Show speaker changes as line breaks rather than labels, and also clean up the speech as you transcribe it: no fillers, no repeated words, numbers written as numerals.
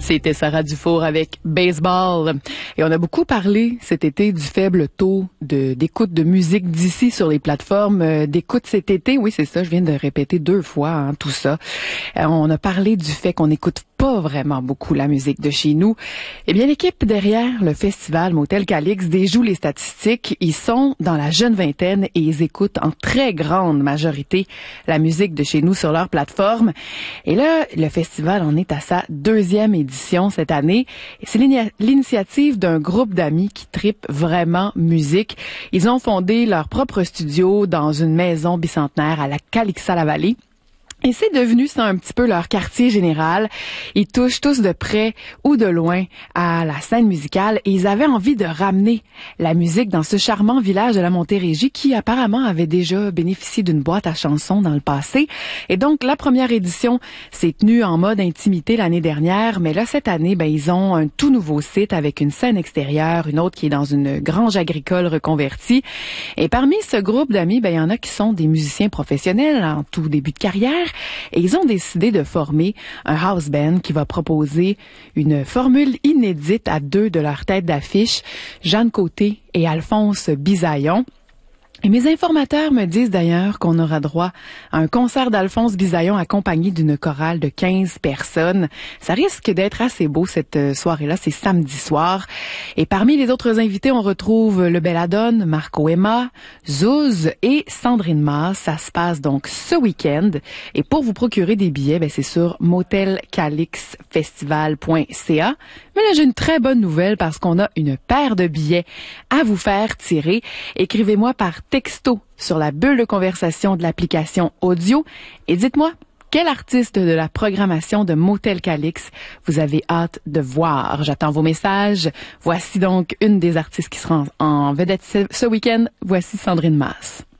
C'était Sarah Dufour avec Baseball. Et on a beaucoup parlé cet été du faible taux d'écoute de musique d'ici sur les plateformes d'écoute cet été. Oui, c'est ça, je viens de répéter 2 fois tout ça. On a parlé du fait qu'on n'écoute pas vraiment beaucoup la musique de chez nous. Eh bien, l'équipe derrière le festival Motel Calix déjoue les statistiques. Ils sont dans la jeune vingtaine et ils écoutent en très grande majorité la musique de chez nous sur leur plateforme. Et là, le festival en est à sa 2e édition cette année. C'est l'initiative d'un groupe d'amis qui tripent vraiment musique. Ils ont fondé leur propre studio dans une maison bicentenaire à la Calixa-la-Vallée. Et c'est devenu ça un petit peu leur quartier général. Ils touchent tous de près ou de loin à la scène musicale et ils avaient envie de ramener la musique dans ce charmant village de la Montérégie qui apparemment avait déjà bénéficié d'une boîte à chansons dans le passé. Et donc la première édition s'est tenue en mode intimité l'année dernière, mais là cette année, ils ont un tout nouveau site avec une scène extérieure, une autre qui est dans une grange agricole reconvertie. Et parmi ce groupe d'amis, il y en a qui sont des musiciens professionnels en tout début de carrière. Et ils ont décidé de former un house band qui va proposer une formule inédite à 2 de leurs têtes d'affiche, Jeanne Côté et Alphonse Bisaillon. Et mes informateurs me disent d'ailleurs qu'on aura droit à un concert d'Alphonse Bisaillon accompagné d'une chorale de 15 personnes. Ça risque d'être assez beau cette soirée-là, c'est samedi soir. Et parmi les autres invités, on retrouve le Belladone, Marco Emma, Zouz et Sandrine Maas. Ça se passe donc ce week-end. Et pour vous procurer des billets, c'est sur motelcalixfestival.ca. Mais là, j'ai une très bonne nouvelle parce qu'on a une paire de billets à vous faire tirer. Écrivez-moi par texto sur la bulle de conversation de l'application audio et dites-moi quel artiste de la programmation de Motel Calix vous avez hâte de voir. J'attends vos messages. Voici donc une des artistes qui sera en vedette ce week-end. Voici Sandrine Maas.